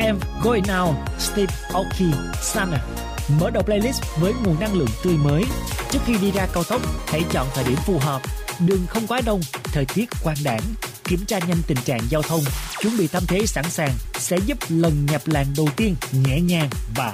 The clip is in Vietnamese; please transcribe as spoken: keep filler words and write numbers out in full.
em Going Out, Steve Aoki, Summer. Mở đầu playlist với nguồn năng lượng tươi mới. Trước khi đi ra cao tốc, hãy chọn thời điểm phù hợp. Đường không quá đông, thời tiết quang đãng. Kiểm tra nhanh tình trạng giao thông, chuẩn bị tâm thế sẵn sàng sẽ giúp lần nhập làng đầu tiên nhẹ nhàng và